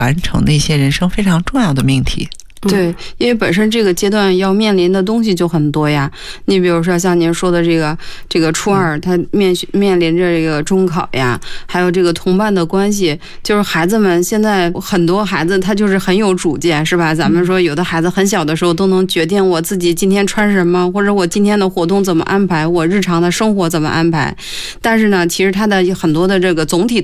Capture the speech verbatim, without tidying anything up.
完成的一些人生非常重要的命题。 对，因为本身这个阶段要面临的东西就很多呀。你比如说像您说的这个这个初二，他面面临着这个中考呀，还有这个同伴的关系，就是孩子们现在很多孩子他就是很有主见，是吧？咱们说有的孩子很小的时候都能决定我自己今天穿什么，或者我今天的活动怎么安排，我日常的生活怎么安排。但是呢，其实他的很多的这个总体